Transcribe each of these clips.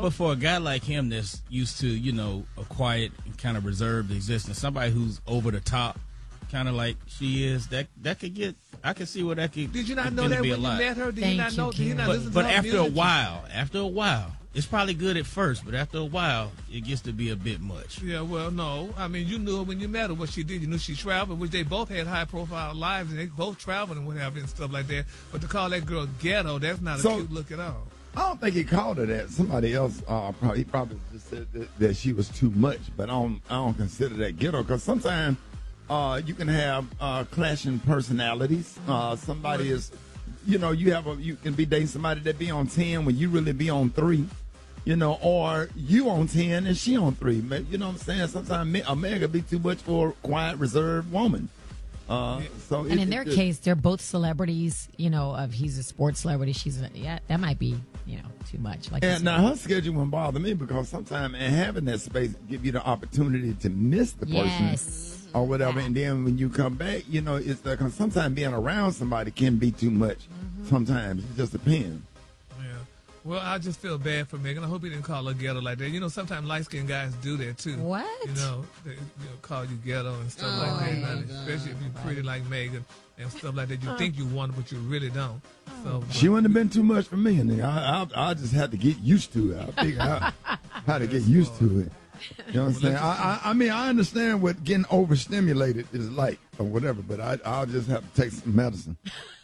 But for a guy like him that's used to, a quiet and kind of reserved existence, somebody who's over the top, kind of like she is, that could get. I can see where that could. Did you not know that when you met her? Did you not know? Did you not listen to her after music? after a while, it's probably good at first, but after a while, it gets to be a bit much. Yeah, well, no. I mean, you knew her when you met her, what she did. You knew she traveled, which they both had high-profile lives, and they both traveled and whatever and stuff like that. But to call that girl ghetto, that's not a cute look at all. I don't think he called her that. Somebody else he probably just said that she was too much, but I don't consider that ghetto because sometimes you can have clashing personalities. Somebody is, you can be dating somebody that be on 10 when you really be on 3. Or you on 10 and she on 3. You know what I'm saying? Sometimes a man could be too much for a quiet, reserved woman. And in their case, they're both celebrities. Of he's a sports celebrity, that might be too much. And now her schedule wouldn't bother me because sometimes having that space give you the opportunity to miss the person or whatever. Yeah. And then when you come back, it's like sometimes being around somebody can be too much. Mm-hmm. Sometimes it just depends. Well, I just feel bad for Megan. I hope he didn't call her ghetto like that. Sometimes light-skinned guys do that, too. What? They call you ghetto and stuff like that. Especially if you're pretty like Megan and stuff like that. You think you want it, but you really don't. So, she wouldn't have been too much for me. And I just had to get used to it. I figured out how to get used to it. You know what I'm saying? I mean, I understand what getting overstimulated is like or whatever, but I'll just have to take some medicine.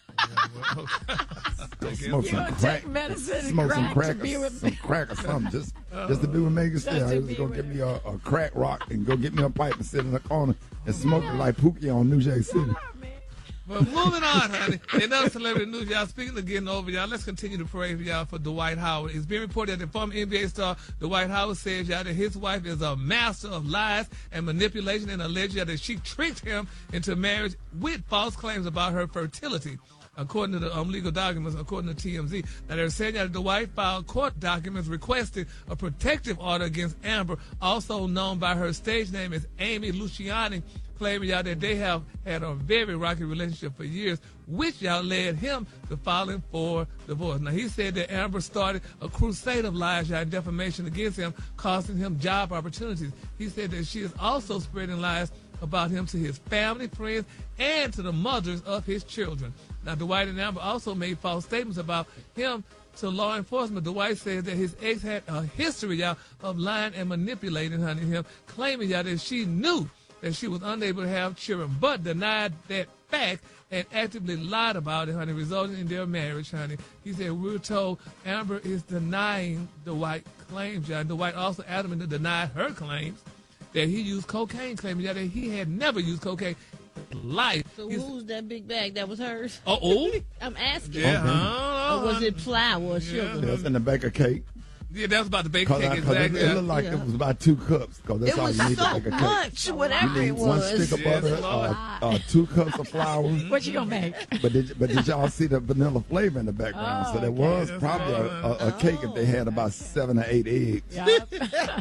Smoke some crack. Smoke some crack or something. Just to be with Megan Thee Stallion. Just go get me a crack rock and go get me a pipe and sit in the corner and smoke it like Pookie on New Jack City. Well, moving on, honey. Another celebrity news, y'all. Speaking of getting over, y'all, let's continue to pray for y'all for Dwight Howard. It's been reported that the former NBA star Dwight Howard says, y'all, that his wife is a master of lies and manipulation and alleged that she tricked him into marriage with false claims about her fertility. According to the legal documents, according to TMZ. Now, they're saying that Dwight filed court documents requesting a protective order against Amber, also known by her stage name as Amy Luciani, claiming y'all that they have had a very rocky relationship for years, which y'all led him to filing for divorce. Now, he said that Amber started a crusade of lies, y'all, and defamation against him, costing him job opportunities. He said that she is also spreading lies about him to his family, friends, and to the mothers of his children. Now, Dwight and Amber also made false statements about him to law enforcement. Dwight says that his ex had a history, y'all, of lying and manipulating him, claiming, y'all, that she knew that she was unable to have children, but denied that fact and actively lied about it, honey, resulting in their marriage, honey. He said, we're told Amber is denying Dwight claims, y'all. Dwight also adamantly denied her claims that he used cocaine, claiming that he had never used cocaine in life. So who's that big bag? That was hers? Oh? I'm asking. Yeah, or was it flour or sugar? That's in the baker cake. Yeah, that was about the baker cake, exactly. It looked like it was about 2 cups, because that's all you need to bake a cake. Much, whatever it was. 1 stick of butter, 2 cups of flour. What you gonna make? But did y'all see the vanilla flavor in the background? So there was probably a cake if they had about 7 or 8 eggs. Yep.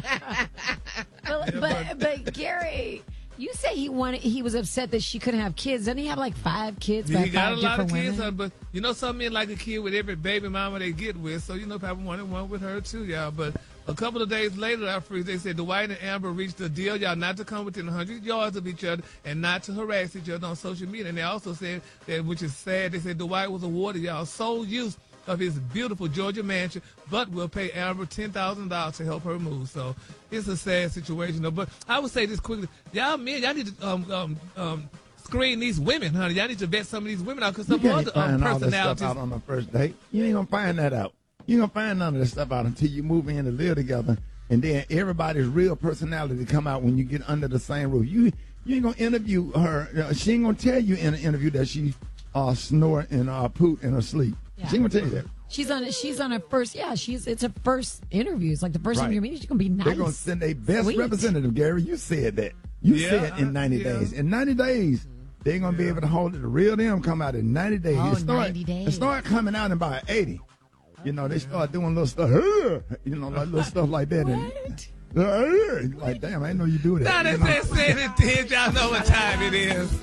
but Gary, you say he was upset that she couldn't have kids. Doesn't he have like 5 kids? He got a lot of kids, but some men like a kid with every baby mama they get with. So probably wanted one with her too, y'all. But a couple of days later, they said Dwight and Amber reached a deal, y'all, not to come within 100 yards of each other and not to harass each other on social media. And they also said that, which is sad, they said Dwight was awarded, y'all, sole use of his beautiful Georgia mansion, but will pay Amber $10,000 to help her move. So it's a sad situation, though. But I would say this quickly: y'all men, y'all need to screen these women, honey. Y'all need to vet some of these women out, because some other find all this personalities. Stuff out on the first date. You ain't gonna find that out. You ain't gonna find none of this stuff out until you move in and live together, and then everybody's real personality come out when you get under the same roof. You ain't gonna interview her. She ain't gonna tell you in an interview that she snort and poot in her sleep. Yeah. She ain't gonna tell you that. She's on her first. Yeah, it's her first interview. It's like the first time you meet. She's gonna be nice. They're gonna send a best representative, Gary. You said that. You said in 90 days. In 90 days, they're gonna be able to hold it. The real them come out in 90 days. Oh, 90 days. It start coming out in about 80. They start doing little stuff. Like little stuff like that. What? And, like, damn, I didn't know you do that. Now they said it did. Y'all know what time it is.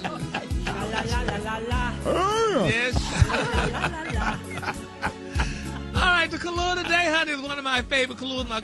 Yes. All right, the color today, honey, is one of my favorite colors.